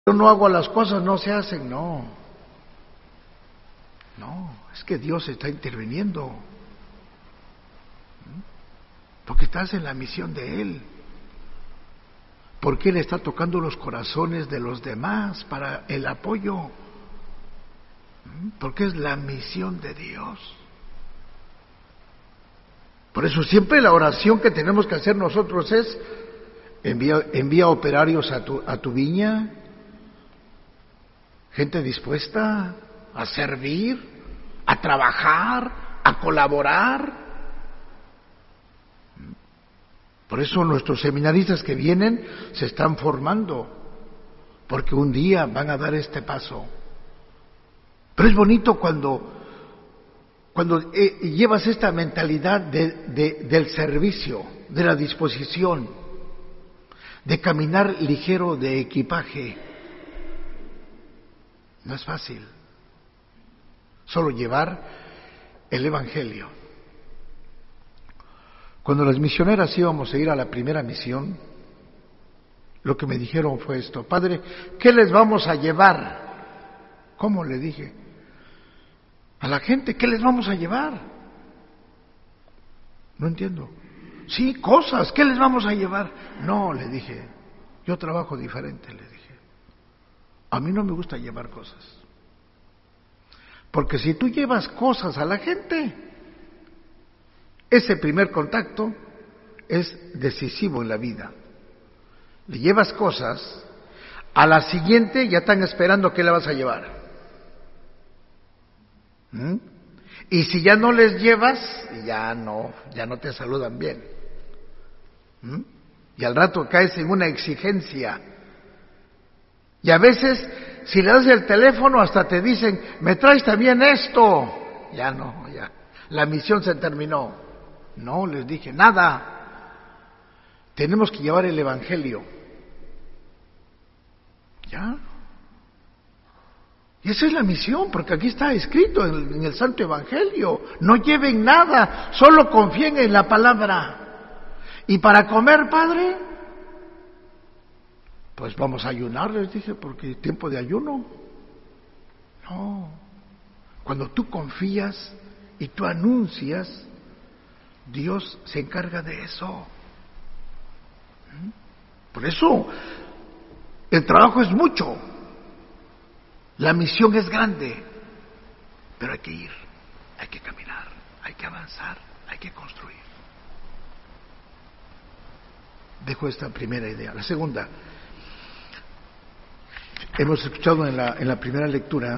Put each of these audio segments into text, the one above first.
yo no hago las cosas, no se hacen, no, es que Dios está interviniendo, porque estás en la misión de Él, porque Él está tocando los corazones de los demás para el apoyo, porque es la misión de Dios. Por eso siempre la oración que tenemos que hacer nosotros es: envía operarios a tu viña, gente dispuesta a servir, a trabajar, a colaborar. Por eso nuestros seminaristas que vienen se están formando, porque un día van a dar este paso. Pero es bonito cuando llevas esta mentalidad del servicio, de la disposición, de caminar ligero de equipaje. No es fácil. Solo llevar el Evangelio. Cuando las misioneras íbamos a ir a la primera misión, lo que me dijeron fue esto: Padre, ¿qué les vamos a llevar? ¿Cómo? Le dije a la gente, ¿qué les vamos a llevar? No entiendo. Sí, cosas, ¿qué les vamos a llevar? No, le dije, yo trabajo diferente, le dije. A mí no me gusta llevar cosas. Porque si tú llevas cosas a la gente, ese primer contacto es decisivo en la vida. Le llevas cosas, a la siguiente ya están esperando qué le vas a llevar. Y si ya no les llevas, ya no te saludan bien. Y al rato caes en una exigencia. Y a veces, si le das el teléfono, hasta te dicen, ¿me traes también esto? Ya no, ya. La misión se terminó. No, les dije, nada. Tenemos que llevar el Evangelio. ¿Ya? Y esa es la misión, porque aquí está escrito en el Santo Evangelio: no lleven nada, solo confíen en la palabra. Y para comer, Padre, pues vamos a ayunar, les dije, porque es tiempo de ayuno. No, cuando tú confías y tú anuncias, Dios se encarga de eso. Por eso el trabajo es mucho. La misión es grande, pero hay que ir, hay que caminar, hay que avanzar, hay que construir. Dejo esta primera idea. La segunda, hemos escuchado en la primera lectura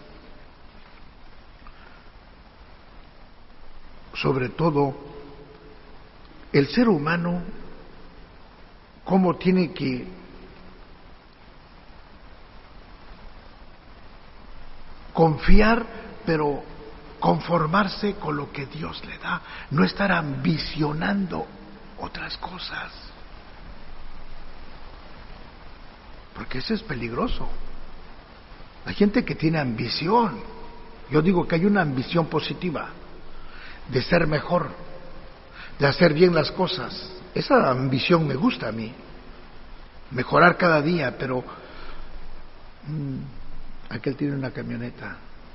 sobre todo el ser humano, cómo tiene que confiar, pero conformarse con lo que Dios le da, no estar ambicionando otras cosas, porque eso es peligroso. La gente que tiene ambición, yo digo que hay una ambición positiva, de ser mejor, de hacer bien las cosas. Esa ambición me gusta a mí, mejorar cada día, pero aquel tiene una camioneta,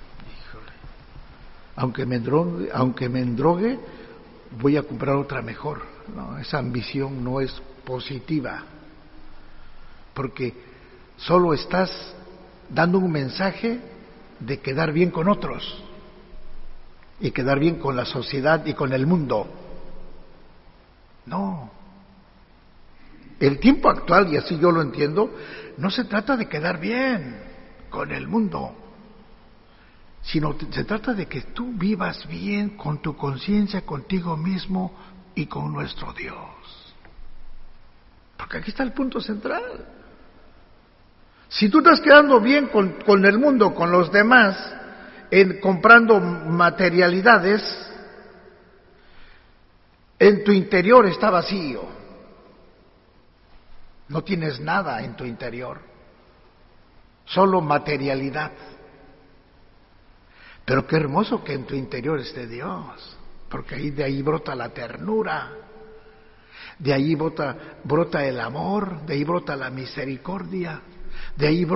híjole, aunque me endrogue, voy a comprar otra mejor. No, esa ambición no es positiva, porque solo estás dando un mensaje de quedar bien con otros y quedar bien con la sociedad y con el mundo. No, el tiempo actual, y así yo lo entiendo, no se trata de quedar bien con el mundo, sino se trata de que tú vivas bien con tu conciencia, contigo mismo y con nuestro Dios. Porque aquí está el punto central. Si tú estás quedando bien con el mundo, con los demás, comprando materialidades, en tu interior está vacío. No tienes nada en tu interior, solo materialidad. Pero qué hermoso que en tu interior esté Dios, porque de ahí brota la ternura, de ahí brota el amor, de ahí brota la misericordia, de ahí